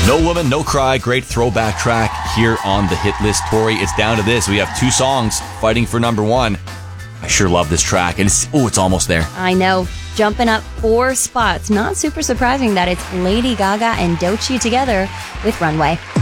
No Woman, No Cry, great throwback track here on the hit list. Tori, it's down to this. We have 2 songs fighting for number 1. I sure love this track, and it's almost there. I know. Jumping up 4 spots. Not super surprising that it's Lady Gaga and Doechii together with Runway.